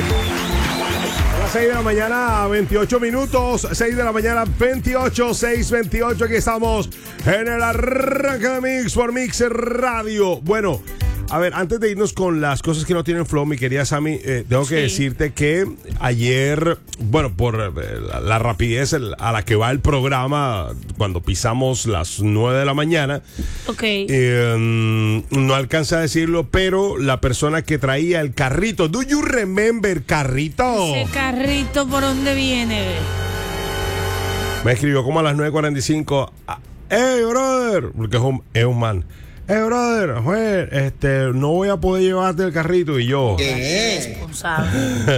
6 de la mañana, 28 minutos. 6 de la mañana, 28, 6:28. Aquí estamos en el arranque de Mix por Mix Radio. Bueno, a ver, antes de irnos con las cosas que no tienen flow, mi querida Sammy, tengo que decirte que ayer, bueno, por la rapidez a la que va el programa, cuando pisamos las 9 de la mañana, no alcancé a decirlo, pero la persona que traía el carrito, ¿do you remember carrito? Ese carrito, ¿por dónde viene? Me escribió como a las 9:45, hey, brother, porque es un man. Brother, no voy a poder llevarte el carrito. Y yo, ¿qué? Responsable.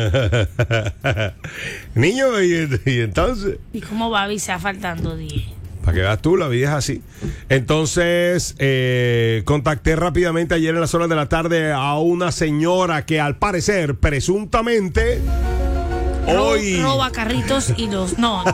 Niño, y entonces. ¿Y cómo va a avisar faltando 10? Para que veas tú, la vida es así. Entonces, contacté rápidamente ayer en las horas de la tarde a una señora que al parecer, presuntamente, hoy roba carritos y los no.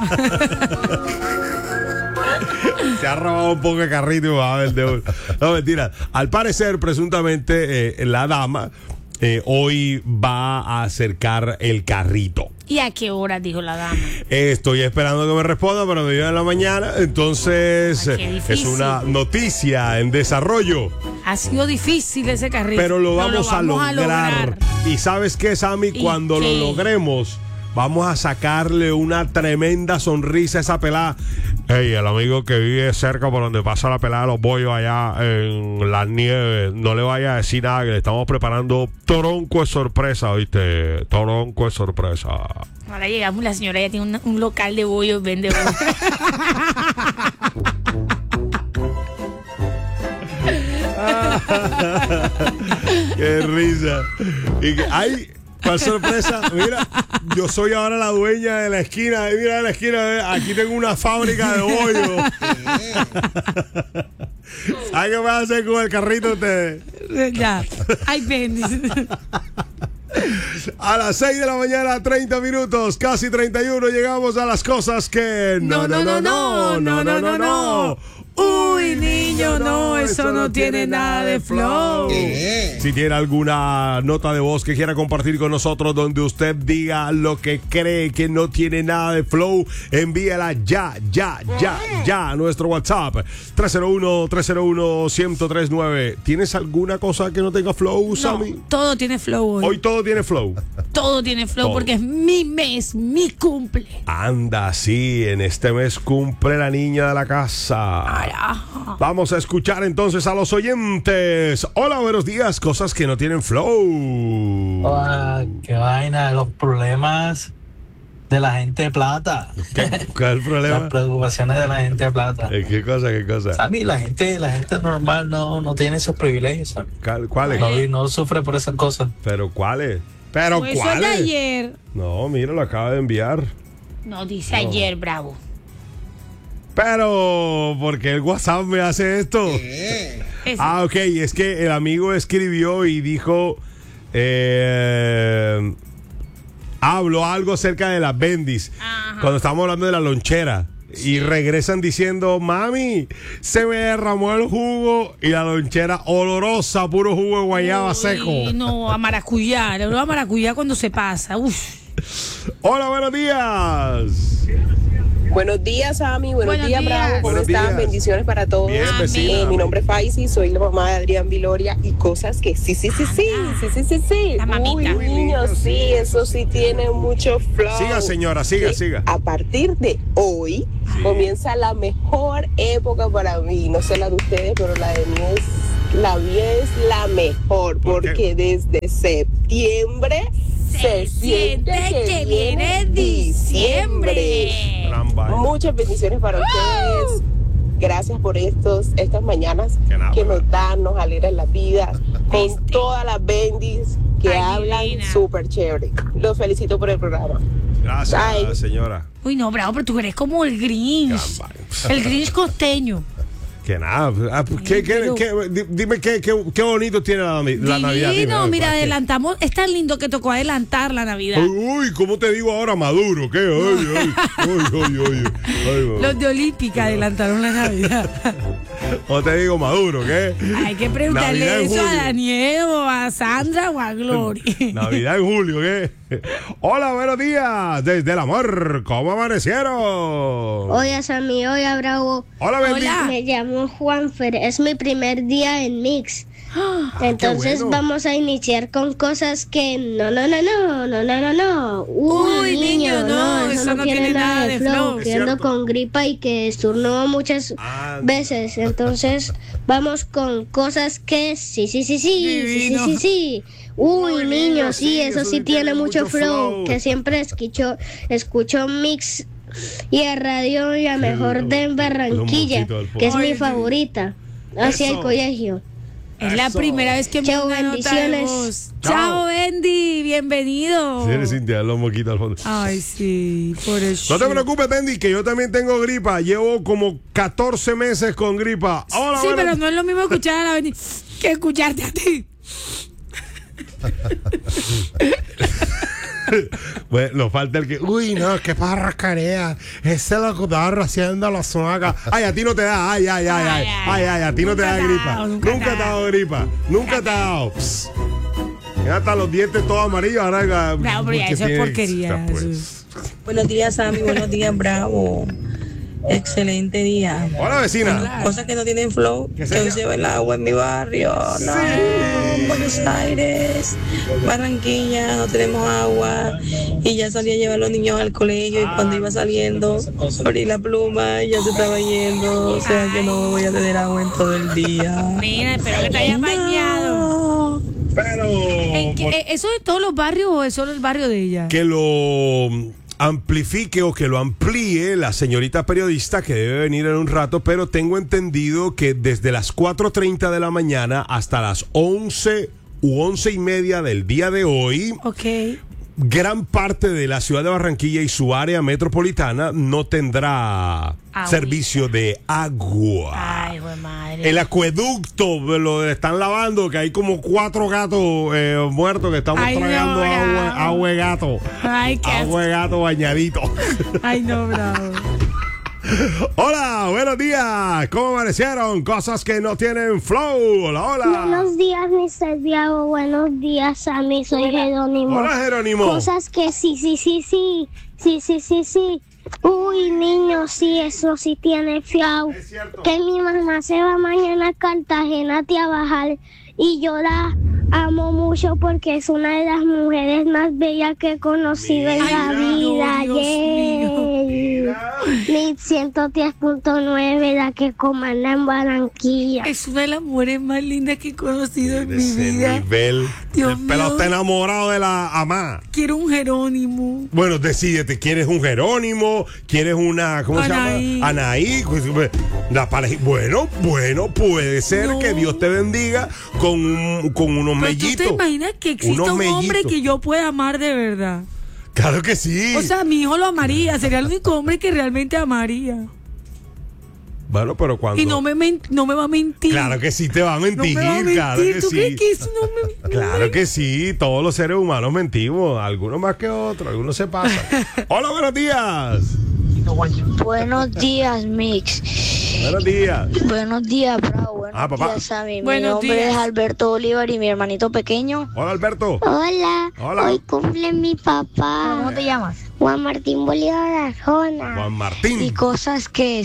Se ha robado un poco de carrito y va a ver de uno. No, mentira. Al parecer, presuntamente, la dama hoy va a acercar el carrito. ¿Y a qué hora dijo la dama? Estoy esperando que me responda, pero me diga en la mañana. Entonces, es una noticia en desarrollo. Ha sido difícil ese carrito. Pero lo vamos a lograr. Y ¿sabes qué, Sammy? Cuando lo logremos, vamos a sacarle una tremenda sonrisa a esa pelada. Hey, el amigo que vive cerca por donde pasa la pelada de los bollos allá en la nieve, no le vaya a decir nada, que le estamos preparando toronco de sorpresa, ¿viste? Toronco de sorpresa. Ahora llegamos, la señora ya tiene un local de bollos, vende bollos. Qué risa. Y que, ay, ¿cuál sorpresa? Mira, yo soy ahora la dueña de la esquina. Mira, de la esquina, aquí tengo una fábrica de bollos. ¿Sabes qué me va a hacer con el carrito ustedes? Ya, ay, bendice. A las 6 de la mañana, 30 minutos, casi 31, llegamos a las cosas que no. Uy, niño, no, eso no tiene nada de flow. Si tiene alguna nota de voz que quiera compartir con nosotros, donde usted diga lo que cree que no tiene nada de flow, envíala ya a nuestro WhatsApp 301-301-1039. ¿Tienes alguna cosa que no tenga flow, Sammy? No, todo tiene flow hoy. Hoy todo tiene flow. Todo tiene flow todo. Porque es mi mes, mi cumple. Anda, sí, en este mes cumple la niña de la casa. Vamos a escuchar entonces a los oyentes. Hola, buenos días. Cosas que no tienen flow. Qué vaina, los problemas de la gente de plata. ¿Cuál es el problema? Las preocupaciones de la gente de plata. ¿Qué cosa? Sammy, la gente normal no tiene esos privilegios, Sammy. ¿Cuáles? No sufre por esas cosas. ¿Pero cuáles? Eso es de ayer. No, mira, lo acaba de enviar. No, dice ayer, bravo. Pero, ¿por qué el WhatsApp me hace esto? Ok, es que el amigo escribió y dijo, habló algo acerca de las bendis, cuando estábamos hablando de la lonchera. Sí. Y regresan diciendo, mami, se me derramó el jugo y la lonchera olorosa, puro jugo de guayaba seco. No, a maracuyá, le hablo a maracuyá cuando se pasa. Uf. Hola, buenos días. Buenos días, Sammy. Buenos días, Bravo. ¿Cómo están? Bendiciones para todos. Bien, vecina. Mi nombre es Faisy, soy la mamá de Adrián Viloria y cosas que sí. La mamita. Uy, niños, sí, eso sí tiene mucho flow. Siga, señora, siga. A partir de hoy comienza la mejor época para mí. No sé la de ustedes, pero la mía es la mejor. Porque desde septiembre se siente que viene diciembre. Muchas bendiciones para ustedes. Gracias por estas mañanas que nos alegran la vida con todas las bendis que hablan súper chévere. Los felicito por el programa. Gracias, señora. Uy, no, Bravo, pero tú eres como el Grinch. El Grinch costeño. Que nada, dime qué bonito tiene la Navidad. No, mira, adelantamos, es tan lindo que tocó adelantar la Navidad. Uy, ¿cómo te digo ahora, Maduro? ¿Qué? Ay. Los de Olímpica adelantaron la Navidad. O te digo Maduro, ¿qué? Hay que preguntarle Navidad en eso a julio. Daniel o a Sandra o a Gloria. Navidad en julio, ¿qué? Hola, buenos días. Desde el amor, ¿cómo amanecieron? Hola Sammy, hola Bravo. Hola, Bendy. Hola. Me llamo Juanfer, es mi primer día en Mix. Entonces bueno. vamos a iniciar con cosas que no. Uy, niño, no, eso no tiene nada de flow. Que ando cierto. con gripa y que estornudo muchas Ah. veces. Entonces vamos con cosas que sí. Divino. Uy, niño, sí, eso sí tiene mucho flow. Que siempre escucho Mix y a radio la mejor de Barranquilla, moquito del que es mi Ay, favorita, hacia Eso. el colegio. Es la Eso. primera vez que me Chao, da una nota de bendiciones. voz. Chao. Chao, Bendy, bienvenido. Sí, eres Cintia, los moquitos al fondo. Ay, sí, por eso. No te preocupes, Bendy, que yo también tengo gripa. Llevo como 14 meses con gripa. Hola, Sí, buenas- pero no es lo mismo escuchar a la Bendy que escucharte a ti. Bueno, nos falta el que. Uy, no, qué parrascarea. Ese locutor haciendo los suacas. Ay, a ti no te da. Ay, a ti no te Nunca da te ha gripa. dado, nunca Nunca te te ha ha dado gripa. Nunca te ha dado. Psst. Ya hasta los dientes todos amarillos. Ahora, No, pero ya porque eso es tiene- porquería, Pues. eso Buenos días, Sammy. Buenos días, Bravo. Excelente día. Hola, vecina. Cosas que no tienen flow. ¿Qué Que sería? hoy se va el agua en mi barrio. No, Buenos Aires, Barranquilla, no tenemos agua. Y ya salí a llevar a los niños al colegio. Y cuando iba saliendo, abrí la pluma y ya se estaba yendo. O sea que no voy a tener agua en todo el día. Mira, espero que te hayas bañado. Pero. ¿Eso de todos los barrios o es solo el barrio de ella? Que lo amplifique o que lo amplíe la señorita periodista que debe venir en un rato, pero tengo entendido que desde las 4:30 de la mañana hasta las 11 u 11:30 del día de hoy, Ok. gran parte de la ciudad de Barranquilla y su área metropolitana no tendrá servicio de agua. Ay, güey, madre. El acueducto lo están lavando, que hay como 4 gatos muertos que estamos Ay, no, tragando bravo. agua de gato. Ay, qué Agua de gato bañadito. Ay, no, bravo. Hola, buenos días. ¿Cómo amanecieron? Cosas que no tienen flow. Hola, hola. Buenos días, Mr. Diabo. Buenos días, Sammy. Soy Jerónimo. Hola, Jerónimo. Cosas que sí. Uy, niño, sí, eso sí tiene fiao. Es cierto. Que mi mamá se va mañana a Cartagena a trabajar y yo la amo mucho porque es una de las mujeres más bellas que he conocido en la Mira, vida. no, Dios mío. Mi 110.9, la que comanda en Barranquilla. Es una de las mujeres más lindas que he conocido en mi Ese vida. nivel. Dios El pelo mío. está enamorado de la amá. Quiero un Jerónimo. Bueno, decídete, ¿quieres un Jerónimo? ¿Quieres una, ¿cómo Anaí. se llama? Anaí. La bueno, puede ser No. que Dios te bendiga con unos Pero mellitos. ¿tú te imaginas que exista Unos un hombre mellitos. que yo pueda amar de verdad? Claro que sí. O sea, mi hijo lo amaría. Sería el único hombre que realmente amaría. bueno, pero cuando... Y no me va a mentir. Claro que sí te va a No mentir, me va a mentir. claro que ¿Tú crees sí. que eso no me... Claro que sí, todos los seres humanos mentimos, algunos más que otros, algunos se pasan. Hola, buenos días. Buenos días, Mix. Buenos días. Buenos días, Bravo. Buenos papá. días, Sammy. Buenos Mi nombre días. es Alberto Bolívar y mi hermanito pequeño. Hola, Alberto. Hola. Hola. Hoy cumple mi papá. ¿Cómo te llamas? Juan Martín Bolívar Arjona. Juan Martín. Y cosas que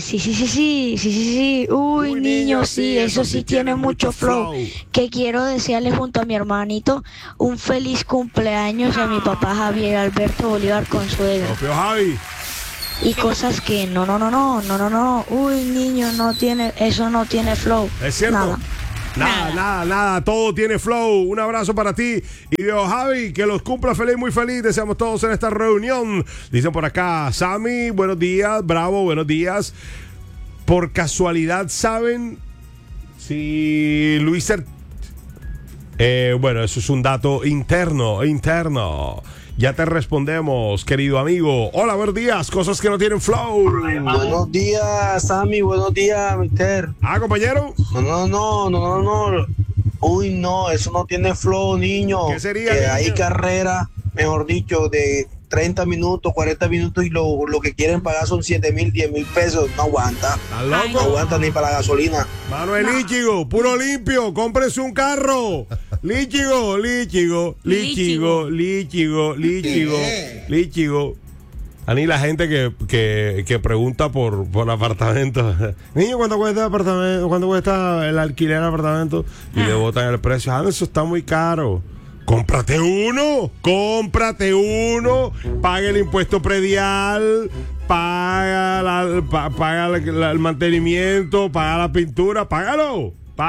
sí. Uy, niño, sí, eso sí tiene mucho flow. Que quiero desearle junto a mi hermanito un feliz cumpleaños a mi papá Javier Alberto Bolívar Consuegra. Propio Javi. Y cosas que no. Uy, niño, eso no tiene flow. Es cierto. Nada. Nada, todo tiene flow. Un abrazo para ti. Y Dios, Javi, que los cumpla feliz, muy feliz. Deseamos todos en esta reunión. Dicen por acá, Sammy, buenos días. Bravo, buenos días. Por casualidad, ¿saben si Luis bueno, eso es un dato interno. Ya te respondemos, querido amigo. Hola, buenos días. Cosas que no tienen flow. Buenos días, Sammy. Buenos días, mister. Compañero. No. Uy, no, eso no tiene flow, niño. ¿Qué sería, Que niño? hay carrera, mejor dicho, de 30 minutos, 40 minutos y lo que quieren pagar son 7,000, 10,000 pesos. No aguanta. ¿Estás No loco? aguanta ni para la gasolina. Manuel Líchigo, puro limpio, cómprese un carro. Líchigo. A mí la gente que pregunta por apartamentos. Niño, ¿cuánto cuesta el apartamento? ¿Cuánto cuesta el alquiler del apartamento? Y le botan el precio. Ah, eso está muy caro. Cómprate uno. Paga el impuesto predial. Paga el mantenimiento. Paga la pintura. Págalo.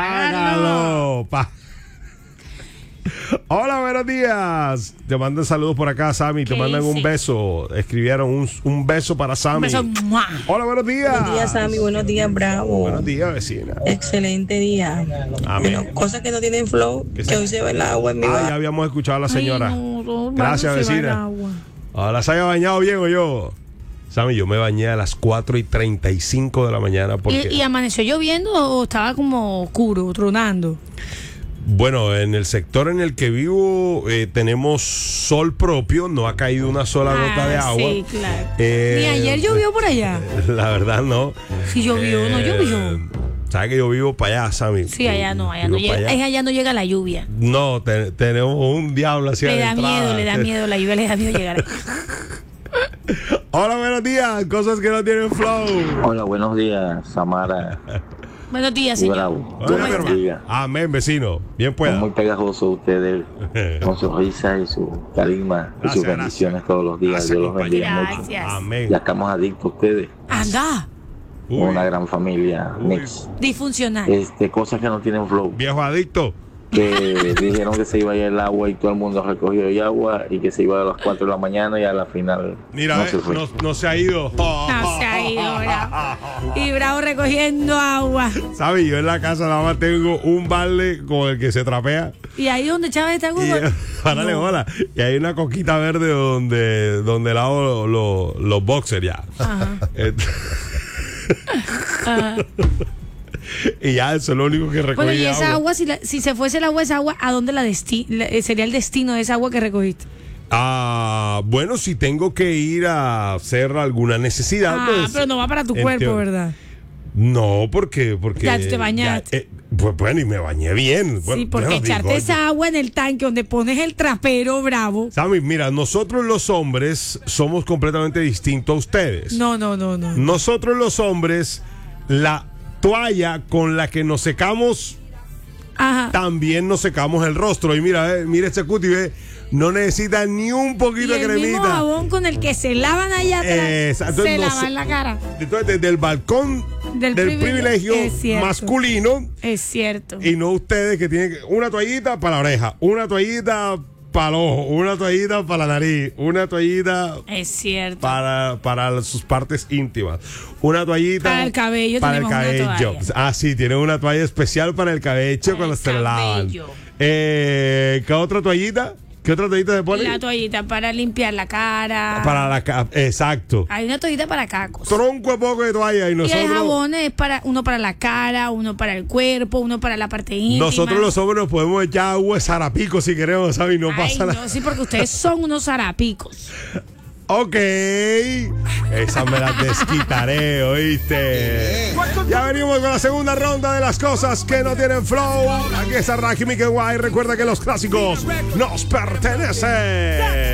Hola, buenos días. Te mandan saludos por acá, Sammy. Te mandan un beso. Escribieron un beso para Sammy. Un beso. ¡Mua! Hola, buenos días. Buenos días, Sammy. Buenos días, Bravo. Buenos días, vecina. Excelente día. Amén. Bueno, cosas que no tienen flow, ¿Qué que sea? hoy se va el agua en mi Ya barrio. habíamos escuchado a la señora. Ay, no, Gracias, se va el vecina. agua. Ahora se haya bañado bien o yo. Sammy, yo me bañé a las 4:35 de la mañana porque... ¿Y amaneció lloviendo o estaba como oscuro, tronando? Bueno, en el sector en el que vivo tenemos sol propio, no ha caído una sola gota de agua. Sí, claro. Ni ayer llovió por allá. La verdad no. Sí llovió, no llovió. ¿Sabes que yo vivo para allá, Sammy? Sí, allá no Vivo llega. para allá. Allá no llega la lluvia. No, tenemos un diablo así Le a la da entrada. miedo, la lluvia le da miedo llegar. Hola, buenos días. Cosas que no tienen flow. Hola, buenos días, Samara Buenos días, y señor. Bravo. Hola, Dios mi les hermano. bendiga. Amén, vecino. Bien Son pueda. muy pegajosos ustedes con su risa y su carisma y sus Gracias, bendiciones todos los días. Gracias, Dios los bendiga compañero. mucho. Gracias. Amén. Ya estamos adictos a ustedes. Anda, Uy, Una gran familia, mix. disfuncional. Cosas que no tienen flow. viejo adicto. Que dijeron que se iba a ir el agua y todo el mundo recogió el agua y que se iba a las 4 de la mañana y a la final Mira, no se fue. no se ha ido. No se ha ido, Bravo. Y Bravo recogiendo agua. ¿Sabes? Yo en la casa nada más tengo un balde con el que se trapea. Y ahí donde Chávez está Y, párale, hola. Y hay una coquita verde donde lavo los boxers ya. Ajá. Ajá. Y ya, eso es lo único que recogí. Bueno, y de esa agua, si se fuese el agua, esa agua, ¿a dónde sería el destino de esa agua que recogiste? Bueno, si tengo que ir a hacer alguna necesidad. pues, pero no va para tu en cuerpo, teoría. ¿verdad? No, porque Ya tú te bañaste. pues bueno, y me bañé bien. Bueno, Sí, porque bueno, echarte digo, esa agua en el tanque donde pones el trapero, Bravo. Sammy, mira, nosotros los hombres somos completamente distintos a ustedes. No. Nosotros los hombres, la toalla con la que nos secamos, Ajá. también nos secamos el rostro. Y mira este cuti, ve, no necesita ni un poquito Y de el mismo cremita. jabón con el que se lavan allá atrás, Exacto, se no lavan sé. la cara. Entonces, desde el balcón Del del privilegio es cierto. masculino, Es cierto. y no ustedes que tienen una toallita para la oreja, una toallita para el ojo, una toallita para la nariz, una toallita Es cierto. para sus partes íntimas, una toallita Para el cabello para el tenemos una cabello. toalla. Ah, sí, tienen una toalla especial para el cabello Para cuando el se lo lavan. cabello. ¿Qué otra toallita? ¿Qué otra toallita se pone? La toallita para limpiar la cara. Para la exacto. Hay una toallita para cacos. Tronco de poco de toalla y Y el nosotros. jabón es uno para la cara, uno para el cuerpo, uno para la parte íntima. Nosotros los hombres nos podemos echar agua de zarapico si queremos, ¿sabes? Y no pasa Ay, nada. no, sí, porque ustedes son unos zarapicos. Ok. Esa me la desquitaré, ¿oíste? Ya venimos con la segunda ronda de las cosas que no tienen flow. Aquí está Rakim y Kawhi. Recuerda que los clásicos nos pertenecen.